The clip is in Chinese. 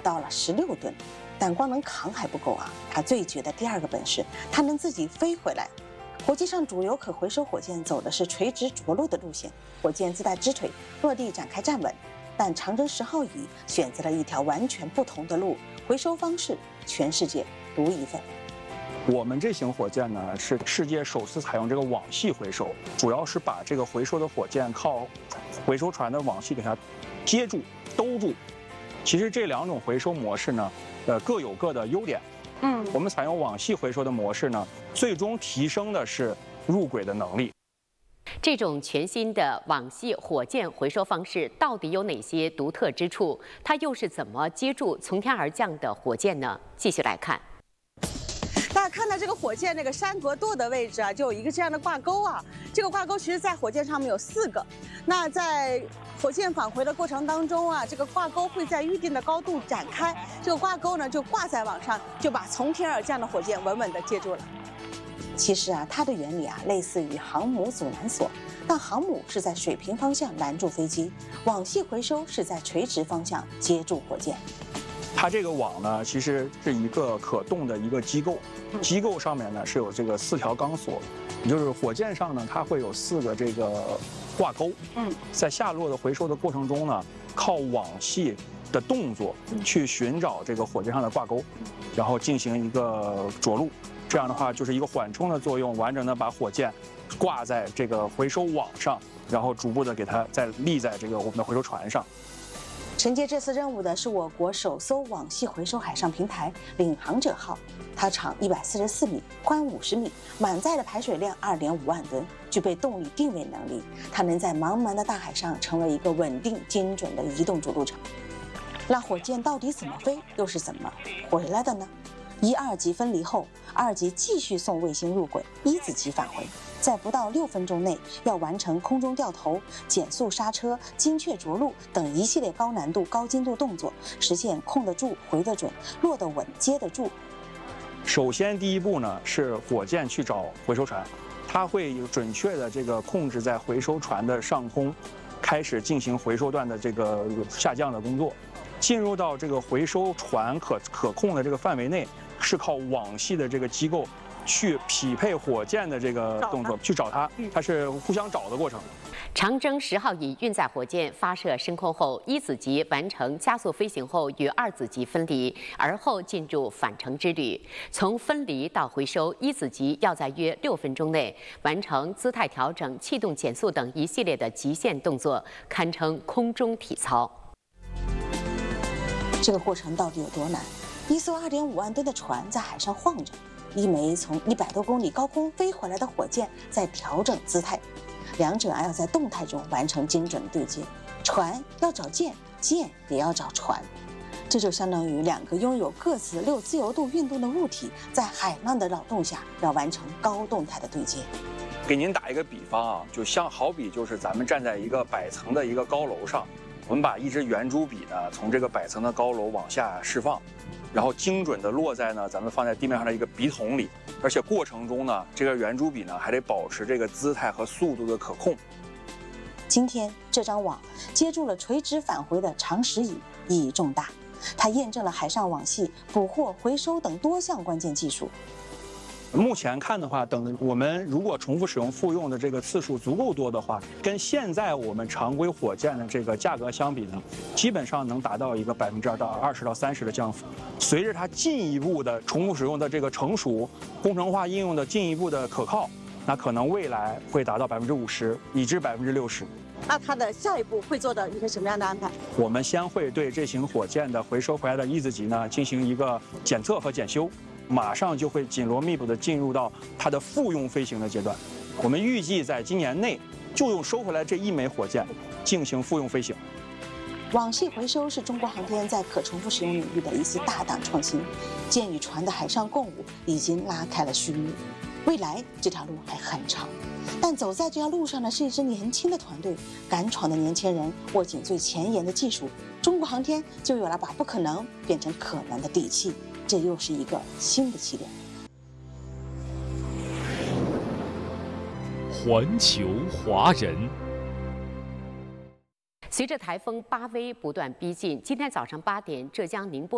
到了16吨，但光能扛还不够啊！它最绝的第二个本事，它能自己飞回来。国际上主流可回收火箭走的是垂直着陆的路线，火箭自带支腿，落地展开站稳。但长征10号乙选择了一条完全不同的路，回收方式全世界独一份。 我们这型火箭呢，是世界首次采用这个网系回收，主要是把这个回收的火箭靠回收船的网系给它接住、兜住。其实这2种回收模式呢，各有各的优点。我们采用网系回收的模式呢，最终提升的是入轨的能力。 这种全新的网系火箭回收方式到底有哪些独特之处？它又是怎么接住从天而降的火箭呢？继续来看。 大家看到这个火箭这个山格舵的位置啊，就有一个这样的挂钩啊。这个挂钩其实在火箭上面有4个。那在火箭返回的过程当中啊，这个挂钩会在预定的高度展开，这个挂钩呢就挂在网上，就把从天而降的火箭稳稳地接住了。其实啊，它的原理啊类似于航母阻拦索，但航母是在水平方向拦住飞机，网系回收是在垂直方向接住火箭。 它这个网呢，其实是一个可动的一个机构，机构上面呢是有这个4条钢索，也就是火箭上呢它会有4个这个挂钩。在下落的回收的过程中呢，靠网系的动作去寻找这个火箭上的挂钩，然后进行一个着陆。这样的话就是一个缓冲的作用，完整的把火箭挂在这个回收网上，然后逐步的给它再立在这个我们的回收船上。 承接这次任务的是我国首艘网系回收海上平台“领航者号”，它长144米，宽50米，满载的排水量2.5万吨，具备动力定位能力。它能在茫茫的大海上成为一个稳定、精准的移动着陆场。那火箭到底怎么飞，又是怎么回来的呢？1、2级分离后，2级继续送卫星入轨，1子级返回，在不到6分钟内要完成空中掉头、减速刹车、精确着陆等一系列高难度、高精度动作，实现控得住、回得准、落得稳、接得住。 首先，第一步呢是火箭去找回收船，它会有准确的这个控制在回收船的上空，开始进行回收段的这个下降的工作。进入到这个回收船可控的这个范围内，是靠网系的这个机构去匹配火箭的这个动作，去找它，它是互相找的过程。 长征10号乙运载火箭发射升空后，1子级完成加速飞行后与2子级分离，而后进入返程之旅。从分离到回收，1子级要在约6分钟内完成姿态调整、气动减速等一系列的极限动作，堪称空中体操。 这个过程到底有多难？一艘2.5万吨的船在海上晃着，一枚从100多公里高空飞回来的火箭在调整姿态，两者要在动态中完成精准的对接。船要找舰，舰也要找船，这就相当于2个拥有各自6自由度运动的物体，在海浪的扰动下要完成高动态的对接。 给您打一个比方啊，好比就是咱们站在一个100层的一个高楼上。我们把一支圆珠笔呢从这个100层的高楼往下释放，然后精准的落在咱们放在地面上的一个笔筒里，而且过程中呢，这个圆珠笔呢还得保持这个姿态和速度的可控。 今天这张网接住了垂直返回的长10乙，意义重大，它验证了海上网系、捕获、回收等多项关键技术。 目前看的话，等我们如果重复使用复用的这个次数足够多的话，跟现在我们常规火箭的这个价格相比呢，基本上能达到一个20%到20%到30%的降幅。随着它进一步的重复使用的这个成熟，工程化应用的进一步的可靠，那可能未来会达到50%以至60%。 那它的下一步会做的一个什么样的安排？ 我们先会对这型火箭的回收回来的1子级呢进行一个检测和检修。马上就会紧锣密鼓地进入到它的复用飞行的阶段。我们预计在今年内就用收回来这1枚火箭进行复用飞行。 网系回收是中国航天在可重复使用领域的一次大胆创新，舰与船的海上共舞已经拉开了序幕。未来这条路还很长，但走在这条路上的是一支年轻的团队，敢闯的年轻人握紧最前沿的技术，中国航天就有了把不可能变成可能的底气。这又是一个新的起点。 环球华人。 随着台风巴威不断逼近，今天早上8点，浙江宁波